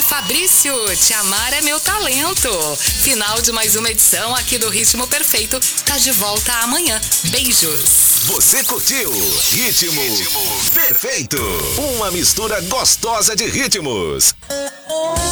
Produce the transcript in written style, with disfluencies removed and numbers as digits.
Fabrício, te amar é meu talento. Final de mais uma edição aqui do Ritmo Perfeito. Tá de volta amanhã. Beijos. Você curtiu Ritmo Perfeito. Uma mistura gostosa de ritmos.